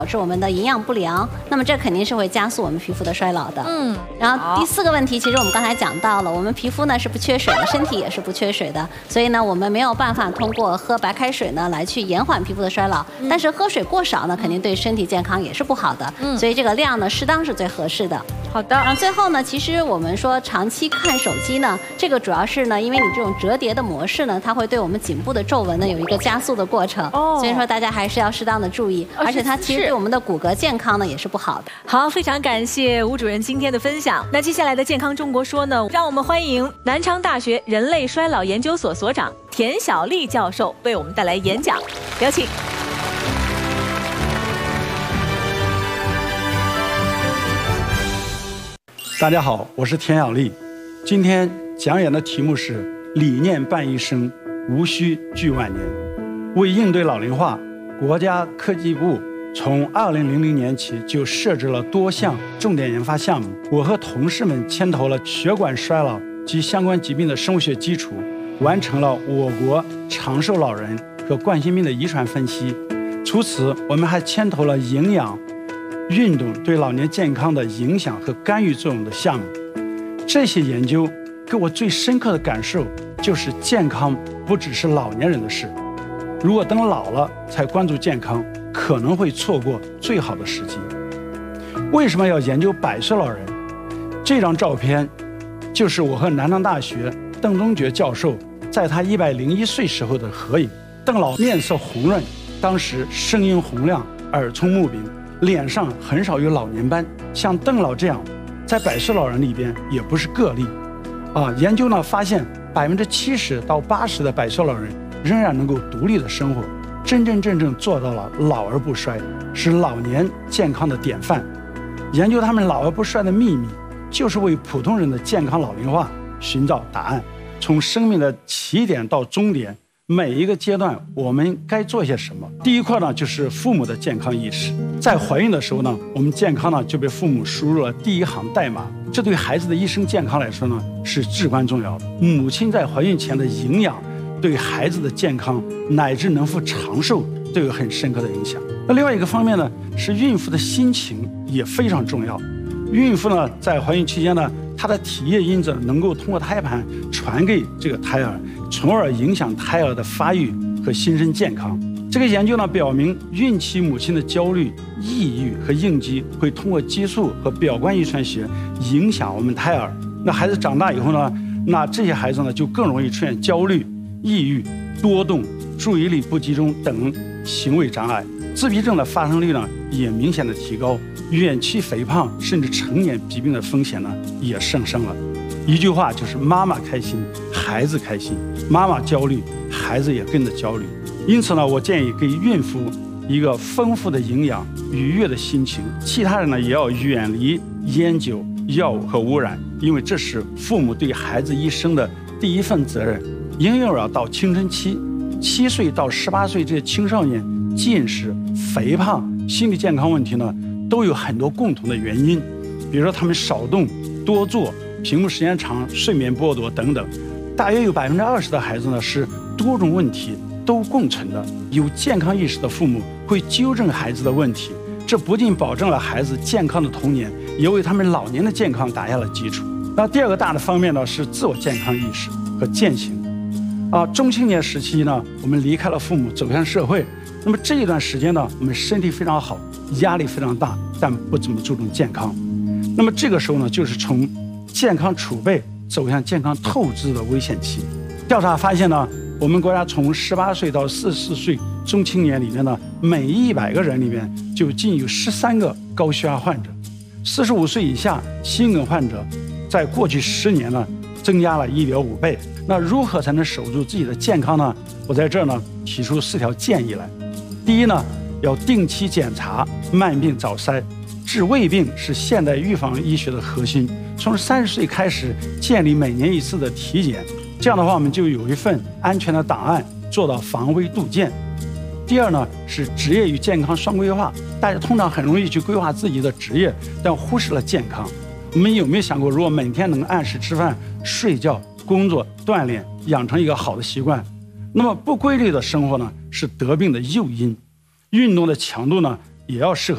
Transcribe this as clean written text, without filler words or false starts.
导致我们的营养不良，那么这肯定是会加速我们皮肤的衰老的。然后第4个问题，其实我们刚才讲到了，我们皮肤呢是不缺水的，身体也是不缺水的，所以呢我们没有办法通过喝白开水呢来去延缓皮肤的衰老，但是喝水过少呢，肯定对身体健康也是不好的。所以这个量呢适当是最合适的。 好的。 然后最后呢，其实我们说长期看手机呢，这个主要是呢，因为你这种折叠的模式呢，它会对我们颈部的皱纹呢有一个加速的过程。所以说大家还是要适当的注意，而且它其实对我们的骨骼健康呢也是不好的。 好，非常感谢吴主任今天的分享。那接下来的健康中国说呢，让我们欢迎南昌大学人类衰老研究所所长田晓丽教授为我们带来演讲，有请。 大家好，我是田晓丽。今天讲演的题目是理念伴一生，无需惧万年。为应对老龄化，国家科技部从2000年起就设置了多项重点研发项目。我和同事们牵头了血管衰老及相关疾病的生物学基础，完成了我国长寿老人和冠心病的遗传分析。除此，我们还牵头了营养、运动对老年健康的影响和干预作用的项目。这些研究给我最深刻的感受就是健康不只是老年人的事，如果等老了才关注健康，可能会错过最好的时机。为什么要研究100岁老人？这张照片就是我和南昌大学邓中觉教授在他101岁时候的合影。邓老面色红润，当时声音洪亮，耳聪目明，脸上很少有老年斑。像邓老这样在100岁老人里边也不是个例研究呢发现70%到80%的100岁老人仍然能够独立的生活，真正做到了老而不衰，是老年健康的典范。研究他们老而不衰的秘密，就是为普通人的健康老龄化寻找答案。从生命的起点到终点，每一个阶段我们该做些什么？第一块呢，就是父母的健康意识。在怀孕的时候呢，我们健康呢就被父母输入了第一行代码，这对孩子的一生健康来说呢是至关重要的。母亲在怀孕前的营养，对孩子的健康乃至能否长寿都有很深刻的影响。那另外一个方面呢，是孕妇的心情也非常重要。孕妇呢在怀孕期间呢，她的体液因子能够通过胎盘传给这个胎儿，从而影响胎儿的发育和新生健康。这个研究呢表明，孕期母亲的焦虑、抑郁和应激会通过激素和表观遗传学影响我们胎儿。那孩子长大以后呢，那这些孩子呢就更容易出现焦虑、抑郁、多动、注意力不集中等行为障碍。自闭症的发生率呢也明显的提高，远期肥胖甚至成年疾病的风险呢也上升了。一句话就是妈妈开心，孩子开心；妈妈焦虑，孩子也跟着焦虑。因此呢，我建议给孕妇一个丰富的营养、愉悦的心情。其他人呢也要远离烟酒、药物和污染，因为这是父母对孩子一生的第一份责任。婴幼儿到青春期，7岁到18岁这些青少年近视、肥胖、心理健康问题呢，都有很多共同的原因，比如说他们少动、多坐、屏幕时间长、睡眠剥夺等等。大约有20%的孩子呢是多种问题都共存的。有健康意识的父母会纠正孩子的问题，这不仅保证了孩子健康的童年，也为他们老年的健康打下了基础。那第二个大的方面呢是自我健康意识和践行。中青年时期呢，我们离开了父母，走向社会。那么这一段时间呢，我们身体非常好，压力非常大，但不怎么注重健康。那么这个时候呢，就是从健康储备走向健康透支的危险期。调查发现呢，我们国家从18岁到44岁中青年里面呢，每100个人里面就仅有13个高血压患者。45岁以下心梗患者在过去10年呢增加了1.5倍。那如何才能守住自己的健康呢？我在这儿呢提出4条建议来。第一呢，要定期检查，慢病早筛。治胃病是现代预防医学的核心，从30岁开始建立每年1次的体检，这样的话我们就有一份安全的档案，做到防微杜渐。第二呢，是职业与健康双规划。大家通常很容易去规划自己的职业，但忽视了健康。我们有没有想过，如果每天能按时吃饭、睡觉、工作、锻炼，养成一个好的习惯，那么不规律的生活呢，是得病的诱因。运动的强度呢，也要适合